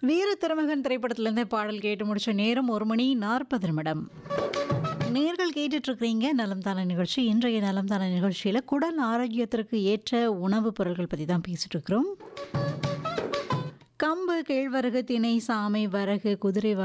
வீர திருமகன் திரைப்படத்திலிருந்து பாடல் கேட்டு முடிச்ச நேரம் 1:40 நேர்கள் கேட்டுட்டு இருக்கிறீங்க நலம் தான நிகழ்ச்சி. இன்றைய நலம் தான நிகழ்ச்சியில் குடல் ஆரோக்கியத்திற்கு ஏற்ற உணவுப் பொருட்கள் பற்றி தான் பேசிட்டு இருக்கிறோம். கம்பு, கேழ்வரகு, திணை, சாமை, வரகு, குதிரை